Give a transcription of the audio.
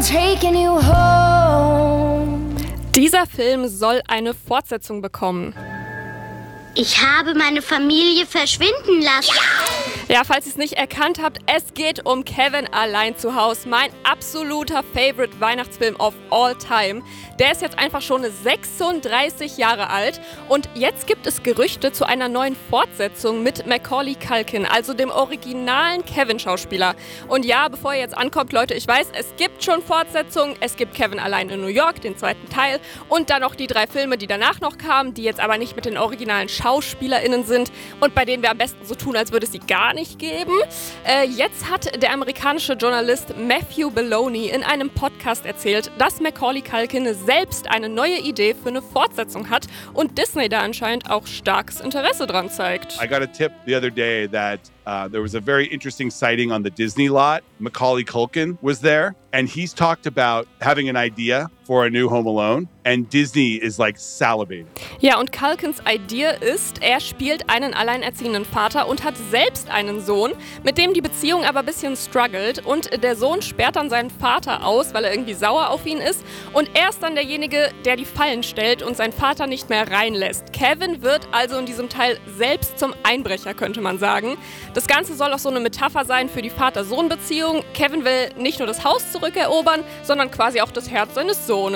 taking you home. Dieser Film soll eine Fortsetzung bekommen. Ich habe meine Familie verschwinden lassen. Ja, falls ihr es nicht erkannt habt, es geht um Kevin allein zu Hause. Mein absoluter Favorite Weihnachtsfilm of all time. Der ist jetzt einfach schon 36 Jahre alt und jetzt gibt es Gerüchte zu einer neuen Fortsetzung mit Macaulay Culkin, also dem originalen Kevin-Schauspieler. Und ja, bevor ihr jetzt ankommt, Leute, ich weiß, es gibt schon Fortsetzungen. Es gibt Kevin allein in New York, den zweiten Teil, und dann noch die 3 Filme, die danach noch kamen, die jetzt aber nicht mit den originalen SchauspielerInnen sind und bei denen wir am besten so tun, als würde es sie gar nicht geben. Jetzt hat der amerikanische Journalist Matthew Belloni in einem Podcast erzählt, dass Macaulay Culkin selbst eine neue Idee für eine Fortsetzung hat und Disney da anscheinend auch starkes Interesse dran zeigt. I got a tip the other day that there was a very interesting sighting on the Disney lot. Macaulay Culkin was there, and he's talked about having an idea for a new Home Alone, and Disney is like salivating. Ja, und Culkins Idee ist, er spielt einen alleinerziehenden Vater und hat selbst einen Sohn, mit dem die Beziehung aber ein bisschen struggelt, und der Sohn sperrt dann seinen Vater aus, weil er irgendwie sauer auf ihn ist, und er ist dann derjenige, der die Fallen stellt und seinen Vater nicht mehr reinlässt. Kevin wird also in diesem Teil selbst zum Einbrecher, könnte man sagen. Das Ganze soll auch so eine Metapher sein für die Vater-Sohn-Beziehung. Kevin will nicht nur das Haus zurückerobern, sondern quasi auch das Herz seines Sohnes.